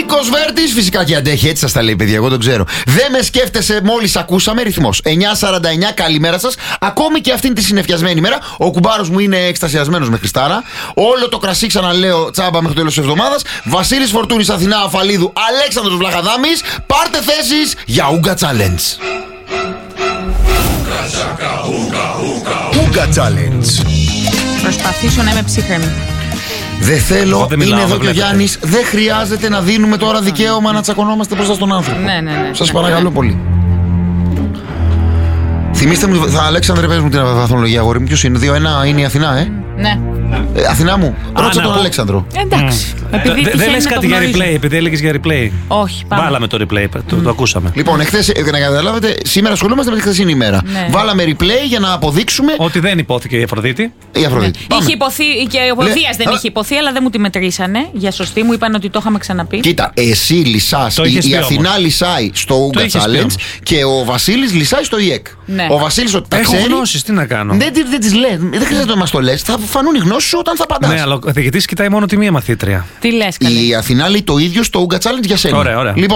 Νίκος Βέρτης, φυσικά και αντέχει, έτσι σας τα λέει, παιδιά, εγώ τον ξέρω. Δεν με σκέφτεσαι, μόλις ακούσαμε, ρυθμός 9:49, καλημέρα σας. Ακόμη και αυτήν τη συννεφιασμένη μέρα, ο κουμπάρος μου είναι εκστασιασμένος με Χριστάρα. Όλο το κρασί, ξαναλέω, τσάμπα μέχρι το τέλος της εβδομάδας. Βασίλης Φορτούνης, Αθηνά Αφαλίδου, Αλέξανδρος Βλαχαδάμης. Πάρτε θέσεις για Ούγκα Challenge. Ούγκα Challenge. Προσπαθήσω να είμαι ψύχρεμη. Δεν θέλω, είναι εδώ και ο Γιάννης. Δεν χρειάζεται να δίνουμε τώρα δικαίωμα να τσακωνόμαστε μπροστά στον άνθρωπο. Ναι. Σας παρακαλώ πολύ. Θυμήστε μου, Αλέξανδρε, πες μου την βαθμολογία, αγόρι μου. Ποιος είναι, 2-1 είναι η Αθηνά, Ναι. Αθηνά μου, ρώτησα τον Αλέξανδρο. Εντάξει. Δεν λες κάτι για replay, επειδή έλεγες για replay. Όχι, πάμε. Βάλαμε το replay, το ακούσαμε. Λοιπόν, εχθές, να καταλάβετε, σήμερα ασχολούμαστε με τη χθεσινή ημέρα. Ναι. Βάλαμε replay για να αποδείξουμε ότι δεν υπόθηκε η Αφροδίτη. Η Αφροδίτη. Είχε υποθεί και ο Δίας δεν είχε υποθεί, αλλά δεν μου τη μετρήσανε. Για σωστή, μου είπαν ότι το είχαμε ξαναπεί. Κοίτα, εσύ λυσάς, η Αθηνά λυσάει στο Ούγκα Challenge και ο Βασίλης λυσάει στο ΙΕΚ. Ναι. Ο Βασίλης ότι τα ξέρει. Έχω γνώσεις, τι να κάνω. Δεν τις λέει, δεν χρειάζεται να μας το λες. Θα φανούν οι γνώσεις σου όταν θα απαντάς. Ναι, αλλά ο καθηγητής κοιτάει μόνο τη μία μαθήτρια. Τι λες, καλέ. Η Αθηνά λέει το ίδιο στο Ούγκα Challenge για σένα. Ωραία. Λοιπόν,